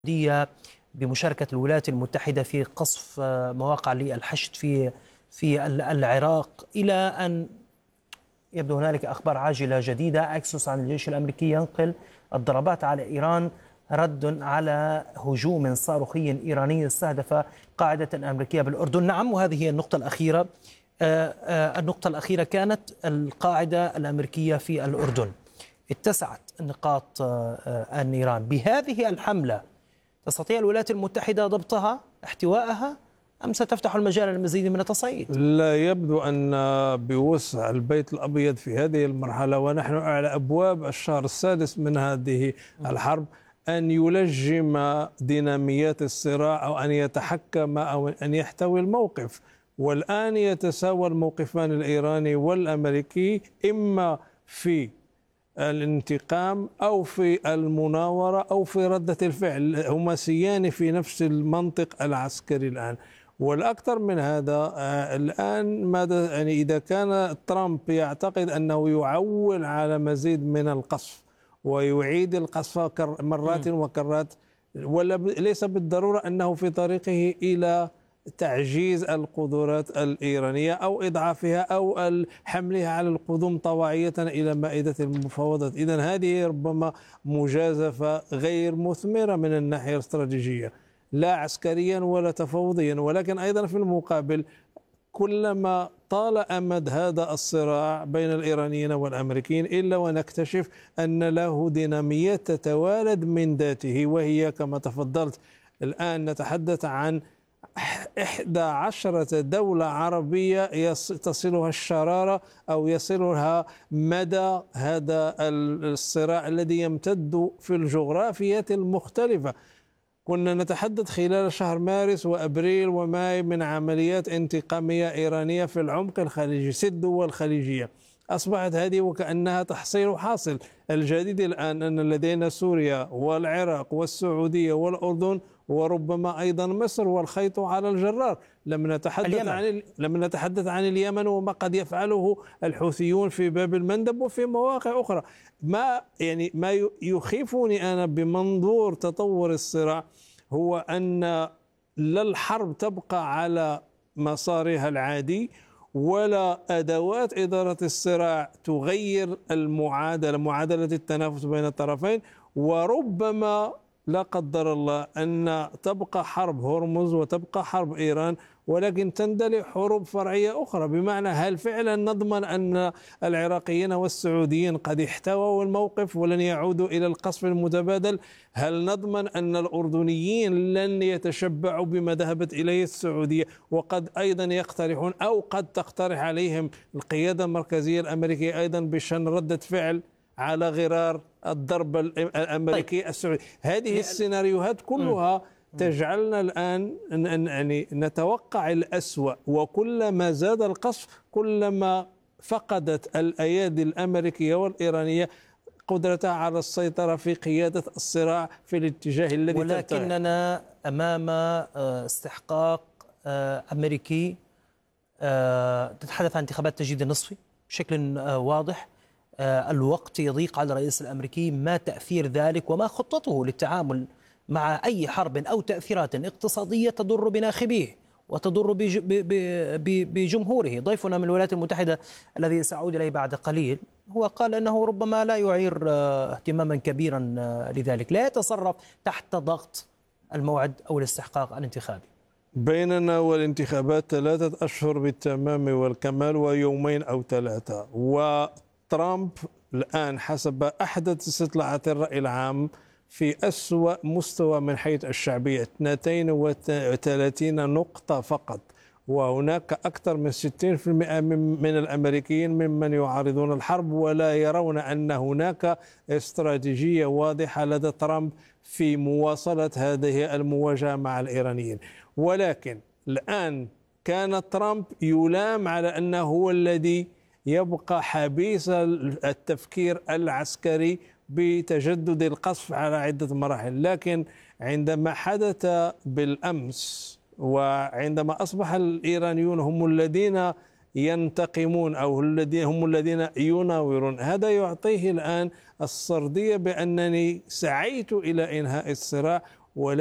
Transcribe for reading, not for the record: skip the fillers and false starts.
السعودية بمشاركة الولايات المتحدة في قصف مواقع للحشد في العراق، إلى أن يبدو هنالك أخبار عاجلة جديدة. أكسوس عن الجيش الأمريكي ينقل الضربات على إيران رد على هجوم صاروخي إيراني استهدف قاعدة أمريكية بالأردن. نعم، وهذه هي النقطة الأخيرة. النقطة الأخيرة كانت القاعدة الأمريكية في الأردن. اتسعت نقاط النيران بهذه الحملة. تستطيع الولايات المتحدة ضبطها، احتوائها، أم ستفتح المجال للمزيد من التصعيد؟ لا يبدو أن بوسع البيت الأبيض في هذه المرحلة، ونحن على أبواب الشهر السادس من هذه الحرب، أن يلجم ديناميات الصراع أو أن يتحكم أو أن يحتوي الموقف. والآن يتساوى الموقفان الإيراني والأمريكي، إما في الانتقام أو في المناورة أو في ردة الفعل، هما سيان في نفس المنطق العسكري الآن. والأكثر من هذا، الآن ماذا يعني إذا كان ترامب يعتقد أنه يعول على مزيد من القصف ويعيد القصف مرات وكرات، ولا ليس بالضرورة أنه في طريقه إلى تعجيز القدرات الإيرانية أو إضعافها أو حملها على القدوم طواعية إلى مائدة المفاوضات. إذن هذه ربما مجازفة غير مثمرة من الناحية الاستراتيجية، لا عسكريا ولا تفاوضيا. ولكن أيضا في المقابل، كلما طال أمد هذا الصراع بين الإيرانيين والأمريكيين إلا ونكتشف أن له ديناميات تتوالد من ذاته، وهي كما تفضلت. الآن نتحدث عن 11 دولة عربية تصلها الشرارة أو يصلها مدى هذا الصراع الذي يمتد في الجغرافيات المختلفة. كنا نتحدث خلال شهر مارس وأبريل وماي من عمليات انتقامية إيرانية في العمق الخليجي، 6 دول خليجية. أصبحت هذه وكأنها تحصيل حاصل. الجديد الآن أن لدينا سوريا والعراق والسعودية والأردن وربما أيضا مصر والخيط على الجرار. لم نتحدث عن اليمن وما قد يفعله الحوثيون في باب المندب وفي مواقع أخرى. ما يخيفني أنا بمنظور تطور الصراع هو أن لا الحرب تبقى على مسارها العادي، ولا أدوات إدارة الصراع تغير معادلة التنافس بين الطرفين. وربما لا قدر الله أن تبقى حرب هرمز وتبقى حرب إيران، ولكن تندلع حروب فرعية أخرى. بمعنى، هل فعلا نضمن أن العراقيين والسعوديين قد احتووا الموقف ولن يعودوا إلى القصف المتبادل؟ هل نضمن أن الأردنيين لن يتشبعوا بما ذهبت إليه السعودية وقد أيضا يقترحون أو قد تقترح عليهم القيادة المركزية الأمريكية أيضا بشأن ردة فعل على غرار الضرب الأمريكي السعودي؟ هذه السيناريوهات كلها تجعلنا الآن يعني نتوقع الأسوأ، وكلما زاد القصف كلما فقدت الأيادي الأمريكية والإيرانية قدرتها على السيطرة في قيادة الصراع في الاتجاه الذي ولكننا أمام استحقاق أمريكي. تتحدث عن انتخابات التجديد النصفي بشكل واضح. الوقت يضيق على الرئيس الأمريكي. ما تأثير ذلك وما خطته للتعامل مع أي حرب أو تأثيرات اقتصادية تضر بناخبيه وتضر بجمهوره؟ ضيفنا من الولايات المتحدة الذي سأعود إليه بعد قليل هو قال أنه ربما لا يعير اهتماما كبيرا لذلك، لا يتصرف تحت ضغط الموعد أو الاستحقاق الانتخابي. بيننا والانتخابات 3 أشهر بالتمام والكمال، ويومين أو 3. وترامب الآن حسب أحدث استطلاعات الرأي العام في أسوأ مستوى من حيث الشعبية، 32 نقطة فقط. وهناك أكثر من 60% من الأمريكيين ممن يعارضون الحرب ولا يرون أن هناك استراتيجية واضحة لدى ترامب في مواصلة هذه المواجهة مع الإيرانيين. ولكن الآن كان ترامب يلام على أنه هو الذي يبقى حبيس التفكير العسكري بتجدد القصف على عدة مراحل. لكن عندما حدث بالأمس، وعندما أصبح الإيرانيون هم الذين ينتقمون أو هم الذين يناورون، هذا يعطيه الآن السردية بأنني سعيت إلى إنهاء الصراع ولا